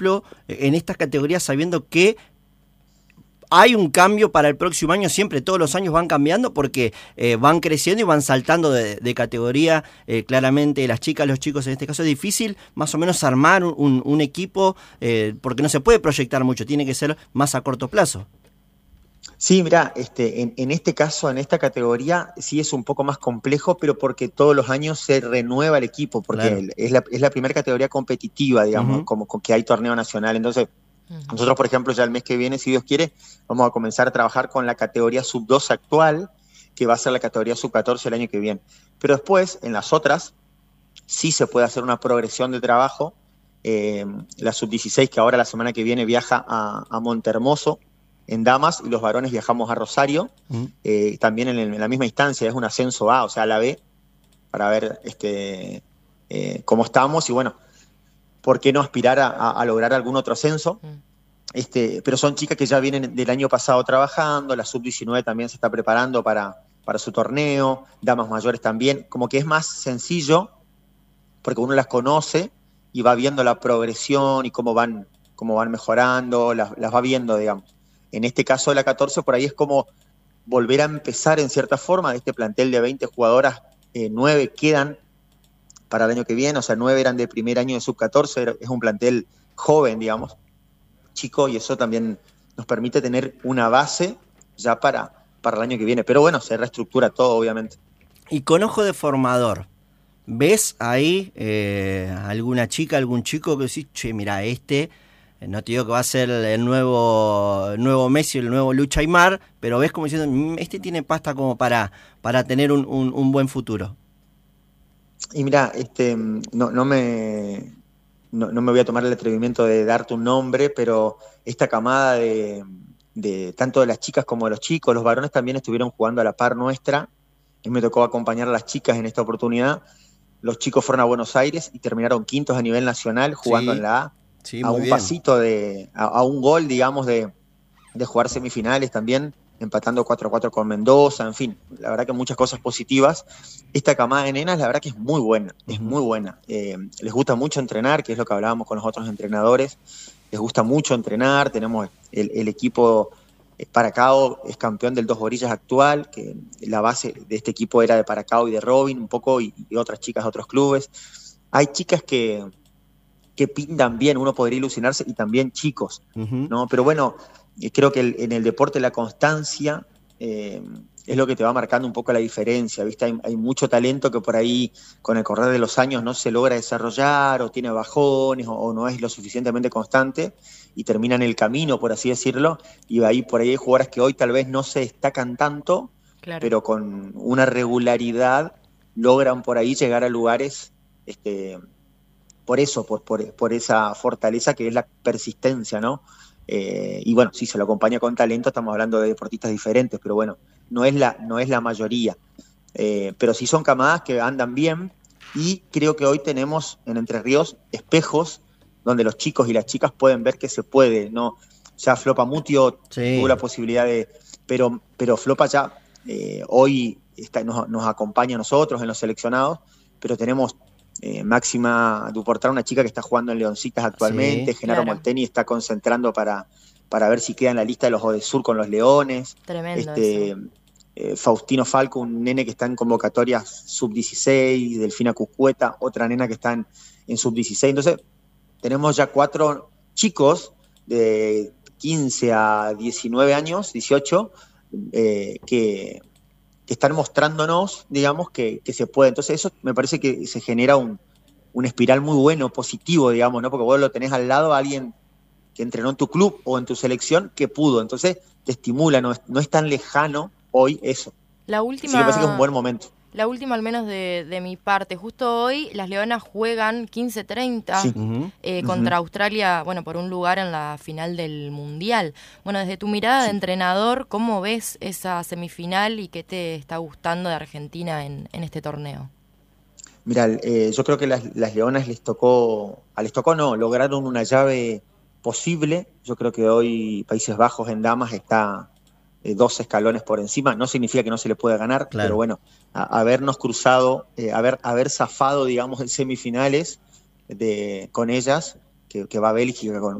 ejemplo, en estas categorías, sabiendo que hay un cambio para el próximo año, siempre todos los años van cambiando porque van creciendo y van saltando de categoría. Claramente las chicas, los chicos, en este caso es difícil más o menos armar un equipo porque no se puede proyectar mucho, tiene que ser más a corto plazo. Sí, mirá, en este caso, en esta categoría, sí es un poco más complejo, pero porque todos los años se renueva el equipo, porque claro, es la primera categoría competitiva, digamos, como que hay torneo nacional. Entonces, nosotros, por ejemplo, ya el mes que viene, si Dios quiere, vamos a comenzar a trabajar con la categoría sub-2 actual, que va a ser la categoría sub-14 el año que viene. Pero después, en las otras, sí se puede hacer una progresión de trabajo. La sub-16, que ahora la semana que viene viaja a Montehermoso, en damas, y los varones viajamos a Rosario, también en la misma instancia, es un ascenso A, o sea, a la B, para ver cómo estamos, y bueno, ¿por qué no aspirar a lograr algún otro ascenso? Pero son chicas que ya vienen del año pasado trabajando, la sub-19 también se está preparando para su torneo, damas mayores también, como que es más sencillo, porque uno las conoce y va viendo la progresión y cómo van mejorando, las va viendo, digamos. En este caso de la 14, por ahí es como volver a empezar en cierta forma. De este plantel de 20 jugadoras, 9 quedan para el año que viene, o sea, 9 eran de primer año de sub-14, es un plantel joven, digamos, chico, y eso también nos permite tener una base ya para el año que viene. Pero bueno, se reestructura todo, obviamente. Y con ojo de formador, ¿ves ahí alguna chica, algún chico que decís, che, mira, no te digo que va a ser el nuevo Messi, el nuevo Lucha Aymar, pero ves como diciendo, este tiene pasta como para tener un buen futuro? Y mira, no me voy a tomar el atrevimiento de darte un nombre, pero esta camada de tanto de las chicas como de los chicos, los varones también estuvieron jugando a la par nuestra. A mí me tocó acompañar a las chicas en esta oportunidad. Los chicos fueron a Buenos Aires y terminaron quintos a nivel nacional jugando en la A. Sí, A muy un bien. pasito a un gol, digamos, de jugar semifinales también, empatando 4-4 con Mendoza, en fin, la verdad que muchas cosas positivas. Esta camada de nenas, la verdad que es muy buena, es muy buena. Les gusta mucho entrenar, que es lo que hablábamos con los otros entrenadores, les gusta mucho entrenar, tenemos el equipo Paracao, es campeón del Dos Orillas actual, que la base de este equipo era de Paracao y de Robin, un poco, y otras chicas de otros clubes. Hay chicas que pintan bien, uno podría ilusionarse, y también chicos, ¿no? Pero bueno, creo que en el deporte la constancia es lo que te va marcando un poco la diferencia, ¿viste? Hay mucho talento que por ahí con el correr de los años no se logra desarrollar, o tiene bajones, o no es lo suficientemente constante, y termina en el camino, por así decirlo, y por ahí hay jugadoras que hoy tal vez no se destacan tanto, claro, pero con una regularidad logran por ahí llegar a lugares, por eso, por esa fortaleza que es la persistencia, ¿no? Y bueno, si se lo acompaña con talento, estamos hablando de deportistas diferentes, pero bueno, no es la mayoría. Pero sí son camadas que andan bien, y creo que hoy tenemos en Entre Ríos espejos donde los chicos y las chicas pueden ver que se puede, ¿no? Ya Flopa Mutio tuvo la posibilidad pero Flopa ya hoy nos acompaña a nosotros en los seleccionados, pero tenemos Máxima Duportal, una chica que está jugando en Leoncitas actualmente, Genaro Molteni está concentrando para ver si queda en la lista de los Odesur con los Leones. Tremendo Faustino Falco, un nene que está en convocatorias sub-16, Delfina Cuscueta, otra nena que está en sub-16. Entonces, tenemos ya 4 chicos de 15 a 19 años, 18, que están mostrándonos, digamos, que se puede. Entonces eso me parece que se genera un espiral muy bueno, positivo, digamos, ¿no? Porque vos lo tenés al lado a alguien que entrenó en tu club o en tu selección que pudo. Entonces te estimula, no es tan lejano hoy eso. La Así que me parece que es un buen momento. La última, al menos de mi parte. Justo hoy las Leonas juegan 15:30 contra Australia, bueno, por un lugar en la final del Mundial. Bueno, desde tu mirada de entrenador, ¿cómo ves esa semifinal y qué te está gustando de Argentina en este torneo? Mira, yo creo que las Leonas lograron una llave posible. Yo creo que hoy Países Bajos en damas está 2 escalones por encima. No significa que no se le pueda ganar, pero bueno, habernos cruzado, haber zafado, digamos, en semifinales con ellas, que va a Bélgica